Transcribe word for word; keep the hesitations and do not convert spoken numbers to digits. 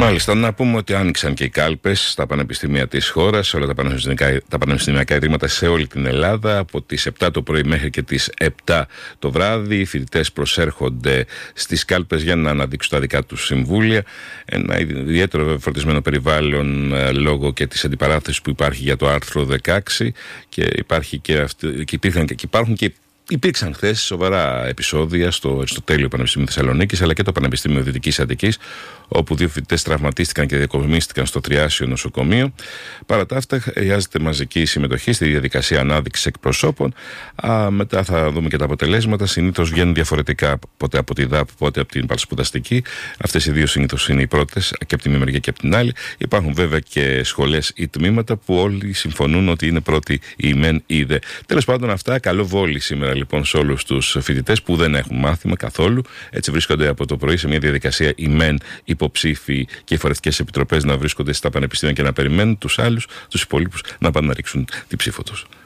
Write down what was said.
Μάλιστα, να πούμε ότι άνοιξαν και οι κάλπες στα πανεπιστήμια της χώρας, όλα τα πανεπιστημιακά, τα πανεπιστημιακά ιδρύματα σε όλη την Ελλάδα. Από τις επτά το πρωί μέχρι και τις επτά το βράδυ, οι φοιτητές προσέρχονται στις κάλπες για να αναδείξουν τα δικά τους συμβούλια. Ένα ιδιαίτερο φορτισμένο περιβάλλον λόγω και της αντιπαράθεσης που υπάρχει για το άρθρο δεκαέξι, και, υπάρχει και, αυτή, και, υπήρχαν, και υπάρχουν και υπήρξαν χθες σοβαρά επεισόδια στο Αριστοτέλειο Πανεπιστήμιο Θεσσαλονίκης αλλά και το Πανεπιστήμιο Δυτικής Αττικής, όπου δύο φοιτητές τραυματίστηκαν και διακομίστηκαν στο Τριάσιο νοσοκομείο. Παρά τα αυτά, χρειάζεται μαζική συμμετοχή στη διαδικασία ανάδειξης εκπροσώπων. Α, μετά θα δούμε και τα αποτελέσματα. Συνήθως βγαίνουν διαφορετικά, πότε από τη ΔΑΠ, πότε από την Παλσπουδαστική. Αυτές οι δύο συνήθως είναι οι πρώτες, και από τη μία μεριά και από την άλλη. Υπάρχουν βέβαια και σχολές ή τμήματα που όλοι συμφωνούν ότι είναι πρώτοι η μεν ή δε. Τέλος πάντων, αυτά. Καλό βόλι σήμερα λοιπόν σε όλους τους φοιτητές που δεν έχουν μάθημα καθόλου. Έτσι βρίσκονται από το πρωί σε μια διαδικασία οι μεν υποψήφοι και οι φορευτικές επιτροπές να βρίσκονται στα πανεπιστήμια και να περιμένουν τους άλλους, τους υπολείπους, να πάνε να ρίξουν την ψήφο τους.